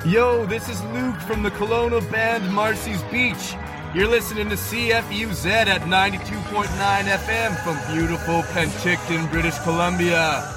Yo, this is Luke from the Kelowna band Marcy's Beach. You're listening to CFUZ at 92.9 FM from beautiful Penticton, British Columbia.